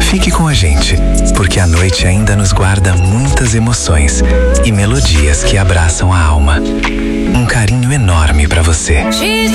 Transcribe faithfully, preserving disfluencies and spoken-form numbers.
Fique com a gente, porque a noite ainda nos guarda muitas emoções e melodias que abraçam a alma. Um carinho enorme pra você.